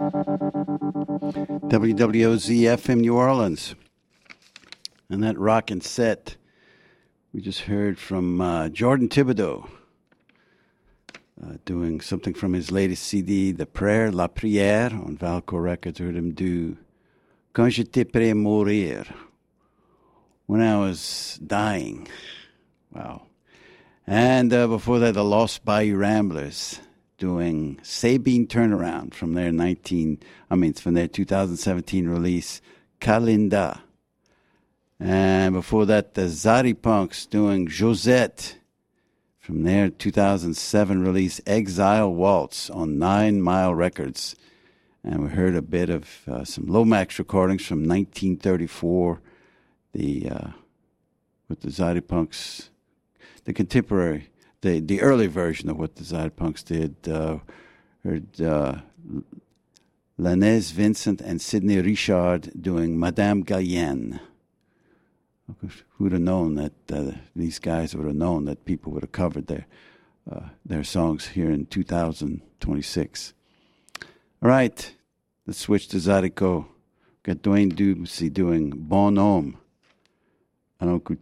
WWOZ-FM New Orleans. And that rockin' set we just heard from Jordan Thibodeau, doing something from his latest CD, The Prayer, La Prière, on Valco Records. Heard him do Quand j'étais prêt à mourir, When I Was Dying. Wow. And before that, the Lost Bayou Ramblers, doing Sabine Turnaround from their 2017 release, Kalinda. And before that, the Zari Punks doing Josette from their 2007 release, Exile Waltz, on 9 Mile Records. And we heard a bit of some Lomax recordings from 1934, with the Zari Punks, the contemporary, the early version of what the Zari Punks did. Heard Lanez Vincent and Sidney Richard doing Madame Gallienne. Who would have known that these guys would have known that people would have covered their songs here in 2026. All right, let's switch to Zydeco. Got Dwayne Dubsy doing Bon Homme. I don't